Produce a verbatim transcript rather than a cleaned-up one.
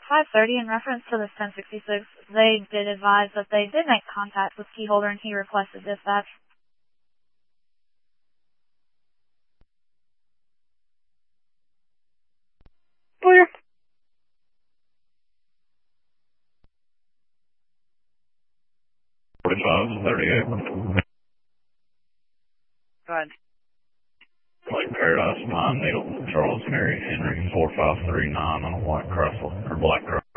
five thirty, in reference to this ten sixty-six, they did advise that they did make contact with key holder and he requested dispatch. Clear. forty-five thirty-eight. Go ahead. Lake Paradise, nine Needle, Charles Mary Henry, four five three nine on a white Chrysler, or black Chrysler.